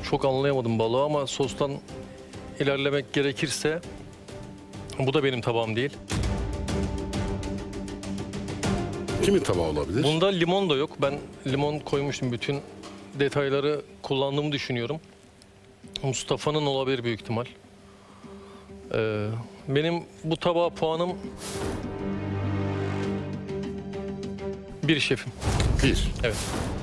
çok anlayamadım balığı ama sostan ilerlemek gerekirse bu da benim tabağım değil. Kimin tabağı olabilir? Bunda limon da yok. Ben limon koymuştum. Bütün detayları kullandığımı düşünüyorum. Mustafa'nın olabilir büyük ihtimal. Benim bu tabağa puanım 1 şefim. 1. Evet.